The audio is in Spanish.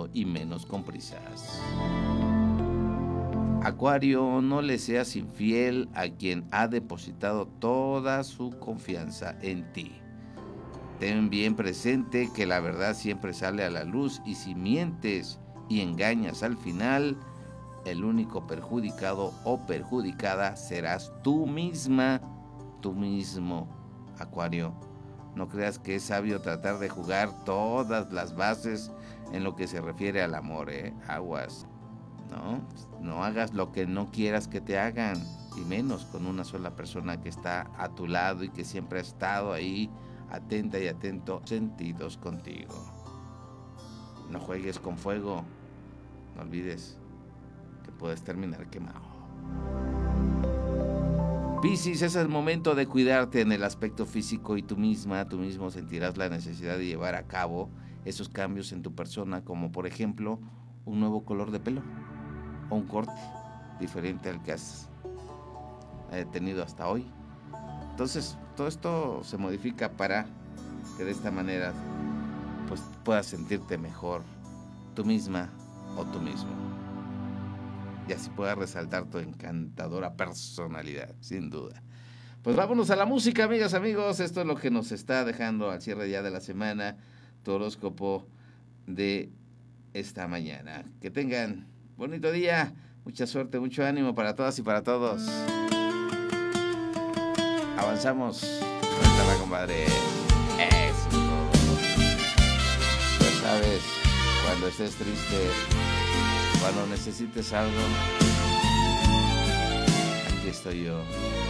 tranquilo y menos con prisas. Acuario, no le seas infiel a quien ha depositado toda su confianza en ti. Ten bien presente que la verdad siempre sale a la luz y si mientes y engañas al final, el único perjudicado o perjudicada serás tú misma, tú mismo, Acuario. No creas que es sabio tratar de jugar todas las bases en lo que se refiere al amor, aguas. No hagas lo que no quieras que te hagan, y menos con una sola persona que está a tu lado y que siempre ha estado ahí, atenta y atento, sentidos contigo. No juegues con fuego, no olvides que puedes terminar quemado. Piscis, es el momento de cuidarte en el aspecto físico y tú mismo sentirás la necesidad de llevar a cabo esos cambios en tu persona, como por ejemplo un nuevo color de pelo o un corte diferente al que has tenido hasta hoy. Entonces todo esto se modifica para que de esta manera pues puedas sentirte mejor tú misma o tú mismo, y así puedas resaltar tu encantadora personalidad, sin duda. Pues vámonos a la música, amigas, amigos. Esto es lo que nos está dejando al cierre ya de la semana tu horóscopo de esta mañana. Que tengan bonito día, mucha suerte, mucho ánimo para todas y para todos. Avanzamos. Suéltala, compadre. Eso es todo. Ya sabes, cuando estés triste, cuando necesites algo, aquí estoy yo.